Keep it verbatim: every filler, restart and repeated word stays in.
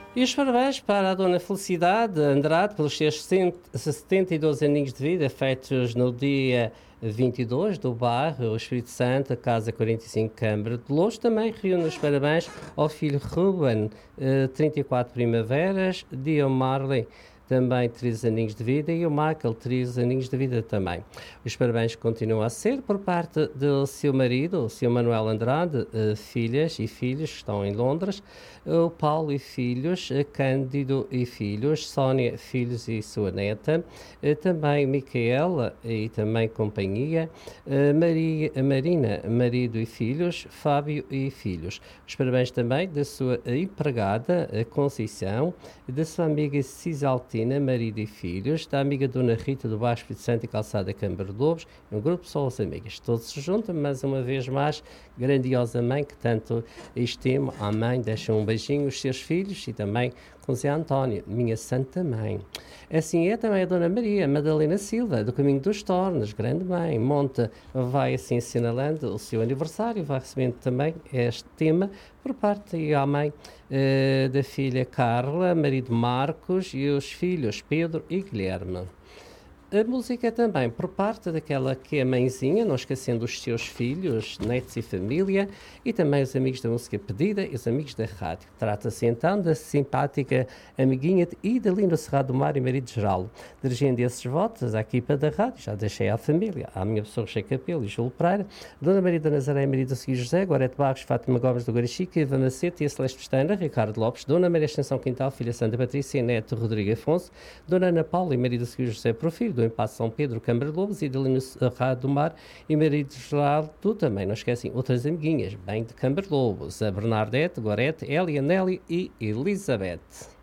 E os parabéns para a Dona Felicidade Andrade pelos seus setenta e dois aninhos de vida, feitos no dia vinte e dois do bairro, o Espírito Santo, a Casa quarenta e cinco Câmara de Louros. Também reúne os parabéns ao filho Ruben, eh, trinta e quatro primaveras, Dio Marley, também três aninhos de vida, e o Michael, três aninhos de vida também. Os parabéns continuam a ser por parte do seu marido, o seu Manuel Andrade, eh, filhas e filhos que estão em Londres, o Paulo e filhos, eh, Cândido e filhos, Sónia, filhos e sua neta, eh, também Micaela e também companhia, eh, Maria, Marina, marido e filhos, Fábio e filhos. Os parabéns também da sua empregada, a Conceição, da sua amiga Cisaltina, marido e filhos, da amiga Dona Rita do Baixo Espírito Santo e Calçada Câmara de Lobos, um grupo só os amigas. Todos se juntam, mas uma vez mais, grandiosa mãe que tanto estimo, à mãe, deixa um beijinho aos seus filhos e também com Zé António, minha santa mãe. Assim é também a Dona Maria Madalena Silva, do Caminho dos Tornos, grande mãe. Monta vai assim assinalando o seu aniversário, vai recebendo também este tema por parte da mãe eh, da filha Carla, marido Marcos e os filhos Pedro e Guilherme. A música também por parte daquela que é mãezinha, não esquecendo os seus filhos, netos e família, e também os amigos da música pedida e os amigos da rádio. Trata-se então da simpática amiguinha de Idalina Serrado do Mar e marido Geraldo. Dirigindo esses votos à equipa da rádio, já deixei à família, à minha pessoa Rocha Capelo e Júlio Pereira, Dona Maria da Nazaré, marido do Seguir José, Gorete Barros, Fátima Gomes do Guarachica, Eva Macete e a Celeste Pestana, Ricardo Lopes, Dona Maria Extensão Quintal, filha Santa Patrícia e neto Rodrigo Afonso, Dona Ana Paula e marido do Seguir José Profilo, do Impasse São Pedro, Câmara de Lobos, e Idalina Serrado do Mar e marido Geraldo, também não esquecem outras amiguinhas, bem de Câmara de Lobos, a Bernardete, Gorete, Elia, Nelly e Elizabeth.